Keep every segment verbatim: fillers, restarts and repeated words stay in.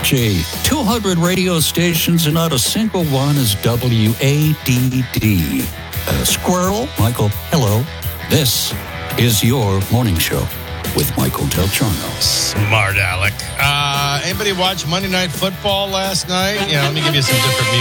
Gee, two hundred radio stations and not a single one is W A D D. Uh, squirrel, Michael, hello. This is your morning show with Michael Del Giorno. Smart Alec. Uh, anybody watch Monday Night Football last night? Yeah, let me give you some different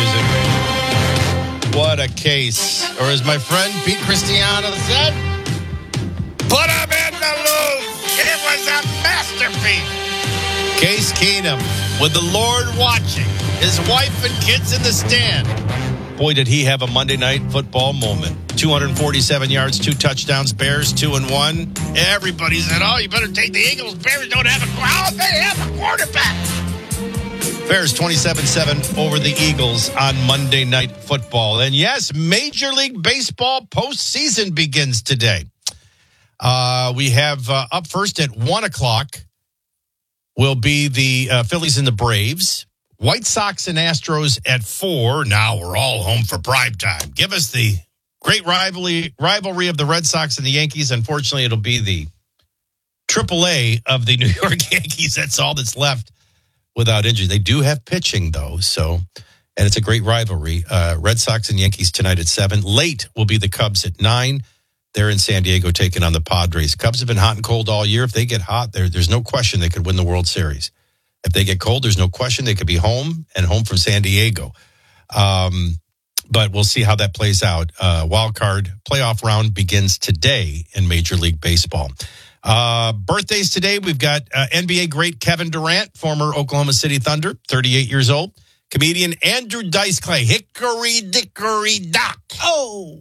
music. What a case. Or as my friend Pete Cristiano said, put him in the loop. It was a masterpiece. Case Keenum with the Lord watching, his wife and kids in the stand. Boy, did he have a Monday Night Football moment. two hundred forty-seven yards, two touchdowns, Bears two and one. Everybody said, oh, you better take the Eagles. Bears don't have a, oh, they have a quarterback. Bears twenty-seven seven over the Eagles on Monday Night Football. And yes, Major League Baseball postseason begins today. Uh, we have uh, up first at one o'clock will be the uh, Phillies and the Braves. White Sox and Astros at four. Now we're all home for prime time. Give us the great rivalry rivalry of the Red Sox and the Yankees. Unfortunately, it'll be the triple A of the New York Yankees. That's all that's left without injury. They do have pitching, though, so and it's a great rivalry. Uh, Red Sox and Yankees tonight at seven. Late will be the Cubs at nine. They're in San Diego taking on the Padres. Cubs have been hot and cold all year. If they get hot, there, there's no question they could win the World Series. If they get cold, there's no question they could be home and home from San Diego. Um, but we'll see how that plays out. Uh, wild card playoff round begins today in Major League Baseball. Uh, birthdays today, we've got uh, N B A great Kevin Durant, former Oklahoma City Thunder, thirty-eight years old. Comedian Andrew Dice Clay, Hickory Dickory Dock. Oh,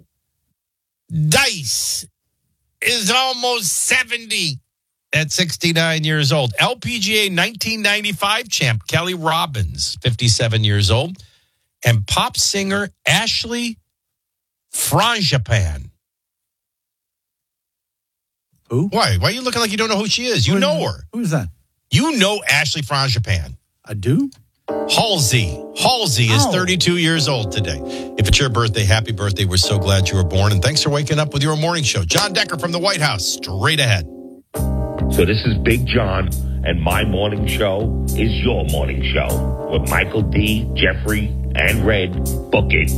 Dice is almost seventy at sixty-nine years old. L P G A nineteen ninety-five champ Kelly Robbins, fifty-seven years old. And pop singer Ashley Frangipan. Who? Why? Why are you looking like you don't know who she is? You Who, know her. Who's that? You know Ashley Frangipan. I do? Halsey. Halsey is Oh. thirty-two years old today. If it's your birthday, happy birthday. We're so glad you were born. And thanks for waking up with your morning show. John Decker from the White House, straight ahead. So this is Big John, and my morning show is your morning show with Michael D., Jeffrey, and Red. Book it.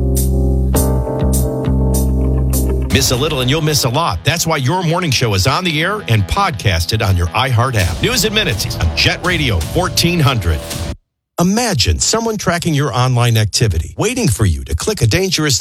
Miss a little and you'll miss a lot. That's why your morning show is on the air and podcasted on your iHeart app. News and Minutes on Jet Radio fourteen hundred. Imagine someone tracking your online activity, waiting for you to click a dangerous